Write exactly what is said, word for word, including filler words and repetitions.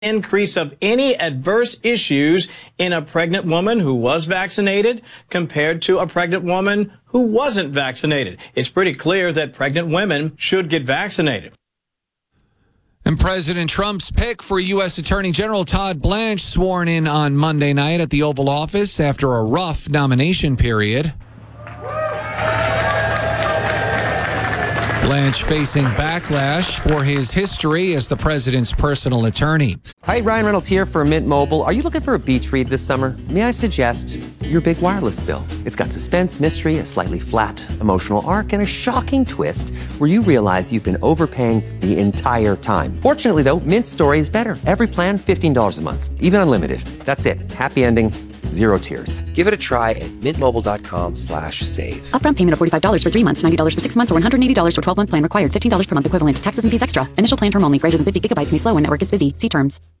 increase of any adverse issues in a pregnant woman who was vaccinated compared to a pregnant woman who wasn't vaccinated. It's pretty clear that pregnant women should get vaccinated. And President Trump's pick for U S Attorney General Todd Blanche sworn in on Monday night at the Oval Office after a rough nomination period. Blanche facing backlash for his history as the president's personal attorney. Hi, Ryan Reynolds here for Mint Mobile. Are you looking for a beach read this summer? May I suggest your big wireless bill? It's got suspense, mystery, a slightly flat emotional arc, and a shocking twist where you realize you've been overpaying the entire time. Fortunately, though, Mint's story is better. Every plan, fifteen dollars a month, even unlimited. That's it. Happy ending. Zero tears. Give it a try at mintmobile.com slash save. Upfront payment of forty-five dollars for three months, ninety dollars for six months, or one hundred eighty dollars for twelve-month plan required. fifteen dollars per month equivalent. Taxes and fees extra. Initial plan term only. Greater than fifty gigabytes may slow when network is busy. See terms.